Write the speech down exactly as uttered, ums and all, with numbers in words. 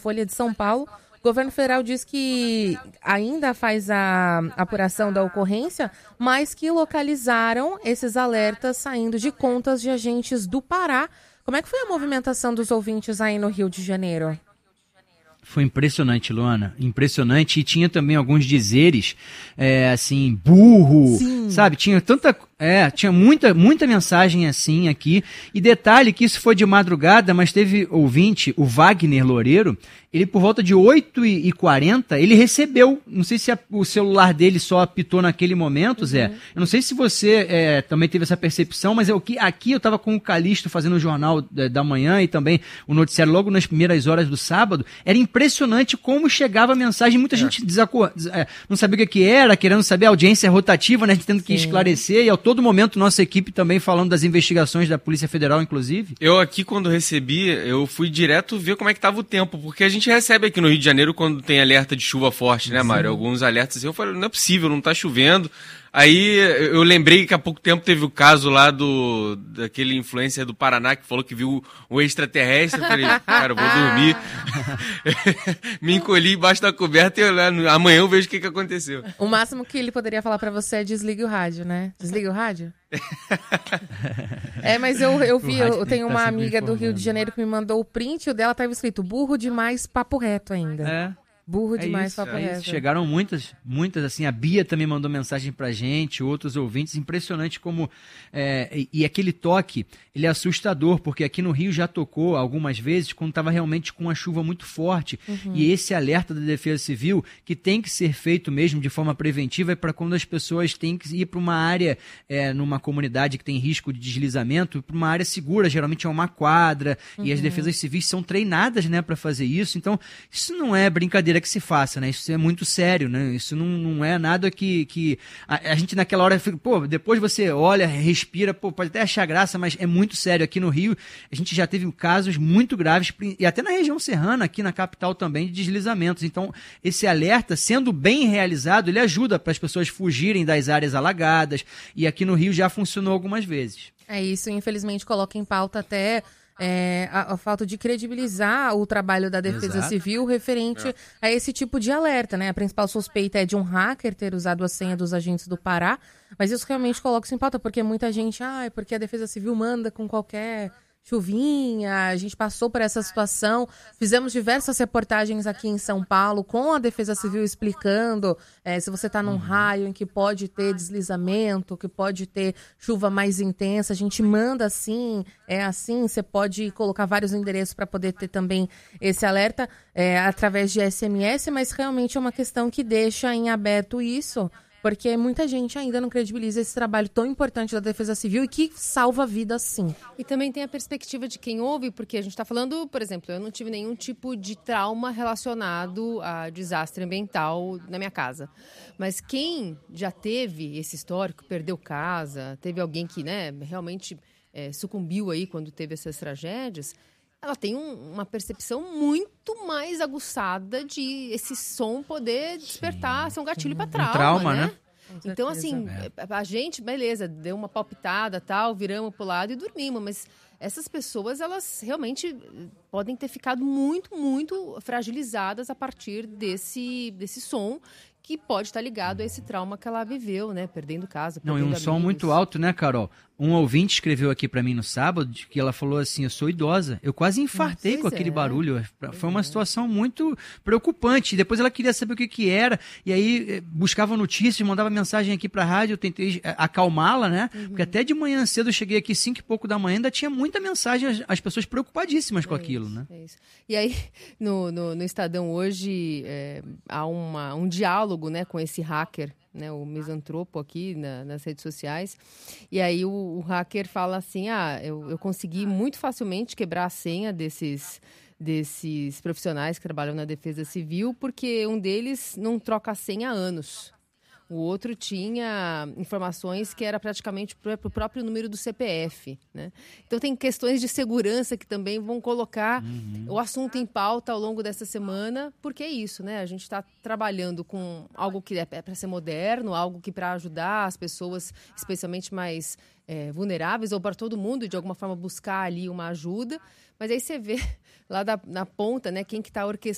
Folha de São Paulo. O governo federal diz que ainda faz a apuração da ocorrência, mas que localizaram esses alertas saindo de contas de agentes do Pará. Como é que foi a movimentação dos ouvintes aí no Rio de Janeiro? Foi impressionante, Luana, impressionante, e tinha também alguns dizeres, é, assim, burro, Sim. sabe, tinha tanta, é, tinha muita, muita mensagem assim aqui, e detalhe que isso foi de madrugada, mas teve ouvinte, o Wagner Loureiro, ele por volta de oito e quarenta, ele recebeu, não sei se a, o celular dele só apitou naquele momento, uhum. Zé, eu não sei se você é, também teve essa percepção, mas eu, aqui eu estava com o Calixto fazendo o Jornal da, da Manhã e também o noticiário logo nas primeiras horas do sábado, era impressionante como chegava a mensagem, muita é. gente desacor... não sabia o que, que era, querendo saber a audiência rotativa, né, a gente tendo que Sim. esclarecer, e a todo momento nossa equipe também falando das investigações da Polícia Federal, inclusive. Eu aqui, quando recebi, eu fui direto ver como é que estava o tempo, porque a gente recebe aqui no Rio de Janeiro quando tem alerta de chuva forte, né, Mário? Alguns alertas assim, eu falei, não é possível, não tá chovendo. Aí eu lembrei que há pouco tempo teve o caso lá do daquele influencer do Paraná que falou que viu um extraterrestre. Eu falei, cara, eu vou dormir. Me encolhi embaixo da coberta e eu, amanhã eu vejo o que, que aconteceu. O máximo que ele poderia falar pra você é desligue o rádio, né? Desligue o rádio? É, mas eu, eu vi, eu tenho uma amiga do Rio de Janeiro que me mandou o print, o dela tava escrito burro demais, papo reto ainda. É. Burro é demais, isso, papo é reto. Isso. Chegaram muitas, muitas, assim, a Bia também mandou mensagem pra gente, outros ouvintes, impressionante como, é, e, e aquele toque, ele é assustador, porque aqui no Rio já tocou algumas vezes, quando estava realmente com uma chuva muito forte, uhum. e esse alerta da Defesa Civil, que tem que ser feito mesmo de forma preventiva, é para quando as pessoas têm que ir para uma área, é, numa comunidade que tem risco de deslizamento, para uma área segura, geralmente é uma quadra, uhum. e as defesas civis são treinadas, né, para fazer isso, então isso não é brincadeira que se faça, né? Isso é muito sério, né? Isso não, não é nada que, que a, a gente naquela hora fica, pô, depois você olha, respira, pô, pode até achar graça, mas é muito sério. Aqui no Rio, a gente já teve casos muito graves, e até na região serrana, aqui na capital também, de deslizamentos. Então, esse alerta, sendo bem realizado, ele ajuda para as pessoas fugirem das áreas alagadas, e aqui no Rio já funcionou algumas vezes. É isso, infelizmente coloca em pauta até É, a, a falta de credibilizar o trabalho da Defesa Exato. Civil referente é. a esse tipo de alerta, né? A principal suspeita é de um hacker ter usado a senha dos agentes do Pará, mas isso realmente coloca-se em pauta, porque muita gente, ah, é porque a Defesa Civil manda com qualquer chuvinha, a gente passou por essa situação, fizemos diversas reportagens aqui em São Paulo com a Defesa Civil explicando é, se você está num raio em que pode ter deslizamento, que pode ter chuva mais intensa, a gente manda assim, é assim, você pode colocar vários endereços para poder ter também esse alerta é, através de S M S, mas realmente é uma questão que deixa em aberto isso, porque muita gente ainda não credibiliza esse trabalho tão importante da Defesa Civil e que salva vidas, sim. E também tem a perspectiva de quem ouve, porque a gente está falando, por exemplo, eu não tive nenhum tipo de trauma relacionado a desastre ambiental na minha casa. Mas quem já teve esse histórico, perdeu casa, teve alguém que, né, realmente é, sucumbiu aí quando teve essas tragédias, ela tem um, uma percepção muito mais aguçada de esse som poder despertar, ser um gatilho para trauma, um trauma, né? né? Então, assim, é. a gente, beleza, deu uma palpitada, tal, viramos pro lado e dormimos, mas essas pessoas, elas realmente podem ter ficado muito, muito fragilizadas a partir desse, desse som, que pode estar ligado a esse trauma que ela viveu, né? Perdendo casa, perdendo Não, e um amigos. som muito alto, né, Carol? Um ouvinte escreveu aqui pra mim no sábado que ela falou assim, eu sou idosa, eu quase infartei Pois com aquele é. barulho. Foi uma situação muito preocupante. Depois ela queria saber o que que era, e aí buscava notícias, mandava mensagem aqui pra rádio, eu tentei acalmá-la, né? Uhum. Porque até de manhã cedo eu cheguei aqui cinco e pouco da manhã, ainda tinha muita mensagem, as, as pessoas preocupadíssimas com É aquilo, isso, né? É isso. E aí, no, no, no Estadão hoje, é, há uma, um diálogo, né, com esse hacker, né, o misantropo aqui na, nas redes sociais, e aí o, o hacker fala assim, ah, eu, eu consegui muito facilmente quebrar a senha desses, desses profissionais que trabalham na Defesa Civil, porque um deles não troca a senha há anos. O outro tinha informações que era praticamente para o próprio número do C P F, né? Então, tem questões de segurança que também vão colocar uhum. o assunto em pauta ao longo dessa semana, porque é isso, né? A gente está trabalhando com algo que é para ser moderno, algo que para ajudar as pessoas, especialmente mais é, vulneráveis, ou para todo mundo, de alguma forma, buscar ali uma ajuda. Mas aí você vê lá da, na ponta, né, quem que está orquestrando